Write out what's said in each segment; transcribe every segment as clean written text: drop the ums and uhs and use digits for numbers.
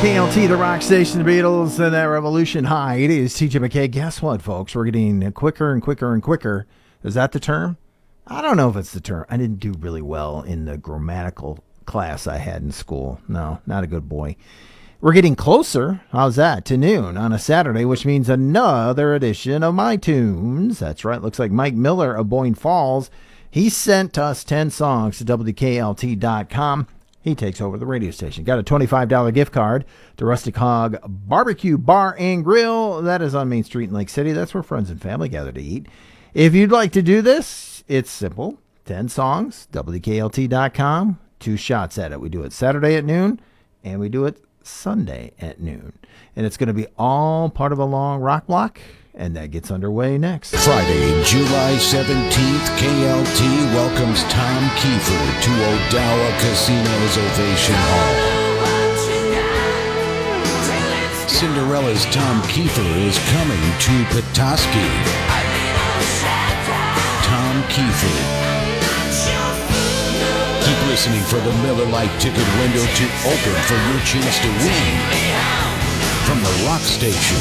KLT, the rock station, the Beatles, and that Revolution. Hi, it is TJ McKay. Guess what, folks? We're getting quicker and quicker and quicker. Is that the term? I don't know if it's the term. I didn't do really well in the grammatical class I had in school. No, not a good boy. We're getting closer, how's that, to noon on a Saturday, which means another edition of My Tunes. That's right, looks like Mike Miller of Boyne Falls. He sent us 10 songs to WKLT.com. He takes over the radio station. Got a $25 gift card to Rustic Hog Barbecue Bar and Grill. That is on Main Street in Lake City. That's where friends and family gather to eat. If you'd like to do this, it's simple. 10 songs, WKLT.com, 2 shots at it. We do it Saturday at noon, and we do it Sunday at noon. And it's going to be all part of a long rock block, and that gets underway next. Friday, July 17th, KLT welcomes Tom Kiefer to Odawa Casino's Ovation Hall. Cinderella's Tom Kiefer is coming to Petoskey. Tom Kiefer. Keep listening for the Miller Lite ticket window to open for your chance to win. From the rock station,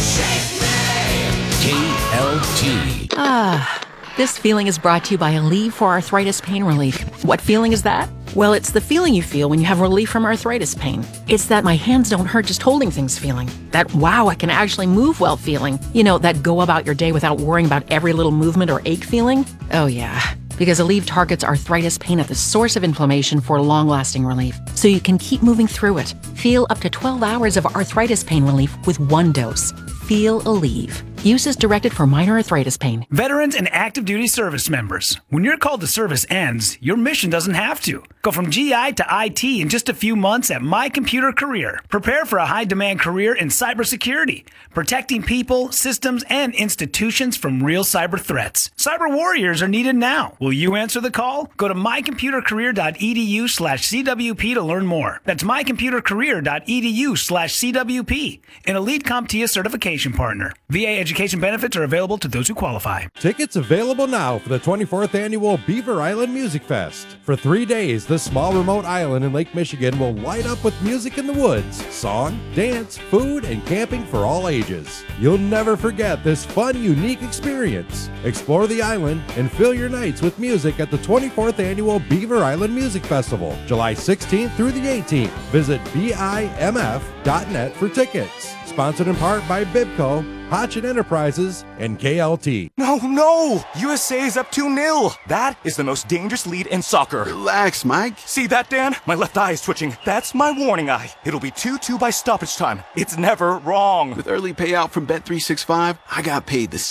KLT. This feeling is brought to you by Aleve for Arthritis Pain Relief. What feeling is that? Well, it's the feeling you feel when you have relief from arthritis pain. It's that my hands don't hurt just holding things feeling. That wow, I can actually move well feeling. You know, that go about your day without worrying about every little movement or ache feeling. Oh yeah, because Aleve targets arthritis pain at the source of inflammation for long-lasting relief, so you can keep moving through it. Feel up to 12 hours of arthritis pain relief with 1 dose. Feel Aleve. Use is directed for minor arthritis pain. Veterans and active duty service members. When your call to service ends, your mission doesn't have to. Go from GI to IT in just a few months at My Computer Career. Prepare for a high-demand career in cybersecurity, protecting people, systems, and institutions from real cyber threats. Cyber warriors are needed now. Will you answer the call? Go to mycomputercareer.edu/CWP to learn more. That's mycomputercareer.edu/CWP, an Elite CompTIA certification partner. VA education benefits are available to those who qualify. Tickets available now for the 24th annual Beaver Island Music Fest. For 3 days, this small remote island in Lake Michigan will light up with music in the woods, song, dance, food, and camping for all ages. You'll never forget this fun, unique experience. Explore the island and fill your nights with music at the 24th annual Beaver Island Music Festival, July 16th through the 18th. Visit BIMF.net for tickets. Sponsored in part by Bibco, Hotchin Enterprises, and KLT. No! USA is up 2-0. That is the most dangerous lead in soccer. Relax, Mike. See that, Dan? My left eye is twitching. That's my warning eye. It'll be 2-2 by stoppage time. It's never wrong. With early payout from Bet365, I got paid the